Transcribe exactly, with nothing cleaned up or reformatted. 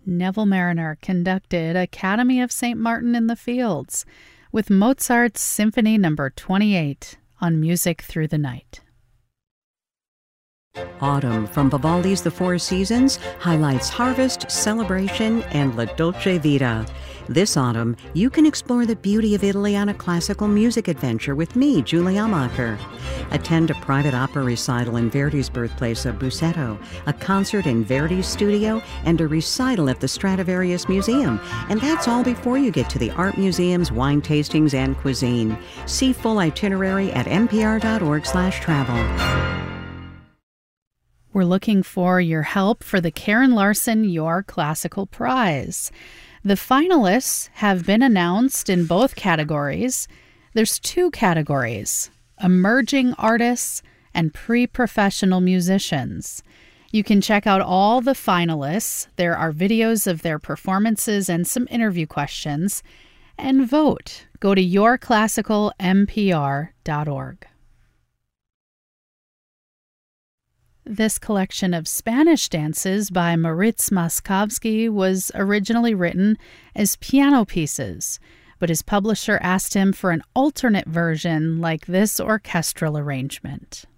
Neville Mariner conducted Academy of Saint Martin in the Fields with Mozart's Symphony Number twenty-eight on Music Through the Night. Autumn from Vivaldi's The Four Seasons highlights harvest, celebration, and La Dolce Vita. This autumn, you can explore the beauty of Italy on a classical music adventure with me, Julie Amacher. Attend a private opera recital in Verdi's birthplace of Busseto, a concert in Verdi's studio, and a recital at the Stradivarius Museum. And that's all before you get to the art museums, wine tastings, and cuisine. See full itinerary at npr.org slash travel. We're looking for your help for the Karen Larson Your Classical Prize. The finalists have been announced in both categories. There's two categories: emerging artists and pre-professional musicians. You can check out all the finalists. There are videos of their performances and some interview questions. And vote. Go to your classical n p r dot org. This collection of Spanish dances by Moritz Moszkowski was originally written as piano pieces, but his publisher asked him for an alternate version like this orchestral arrangement.